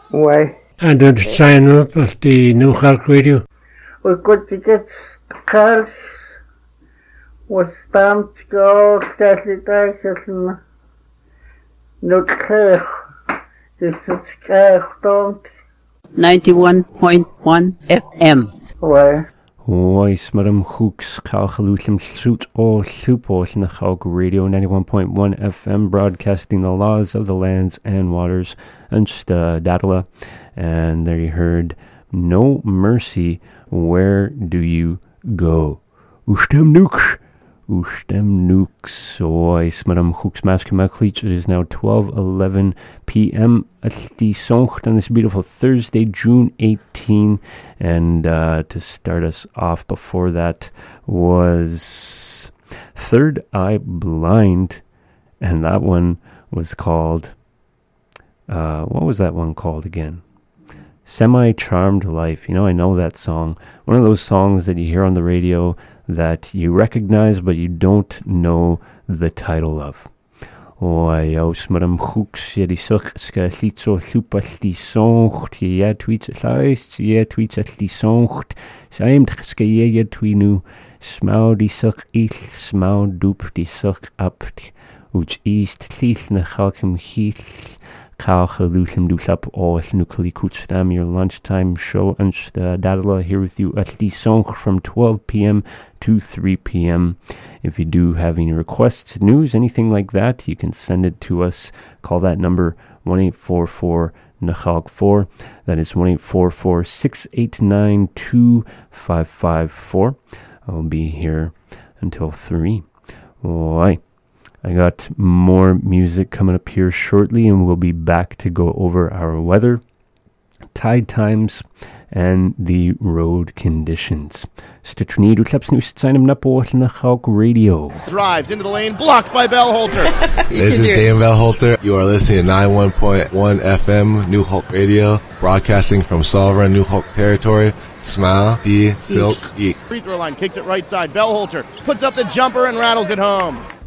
Why? And did sign up at the New York Radio? We got to get cards. Was stamped go Catholic and no care. This is care don't. 91.1 FM. Why? Oes, madam hooks, kalchalutim suit o supos in the Chalk Radio 91.1 FM, broadcasting the laws of the lands and waters and Dadala. And there you heard No Mercy, Where Do You Go? Ustem Nuke. Ustem Nukes. Oes, madam hooks, maskemaklich. It is now 12:11 p.m. at the Soncht on this beautiful Thursday, June 18. And to start us off before that was Third Eye Blind. And that one was called, what was that one called again? Semi-Charmed Life. You know, I know that song. One of those songs that you hear on the radio that you recognize but you don't know the title of. Oes, madam hooks, die such litso super die songt, je tweets lijst, je tweets die songt, seimt je twinu, smau die such il, smau doep die such apt, uch east, thiel na chalkem hiel, kalchalutim dulap oes nukali kutstam, your lunchtime show and Dadala here with you at the song from 12 p.m. to 3 p.m. If you do have any requests, news, anything like that, you can send it to us. Call that number 1-844-NACHALK4. That is 1-844-689-2554. I'll be here until 3. Oi. I got more music coming up here shortly, and we'll be back to go over our weather, tide times, and the road conditions. Radio. Drives into the lane, blocked by Bellholter. This is Dan Bellholter. You are listening to 91.1 FM, New Hulk Radio, broadcasting from Sovereign New Hulk territory. Smile, D, Silk, Eat. Free throw line, kicks it right side. Bellholter puts up the jumper and rattles it home.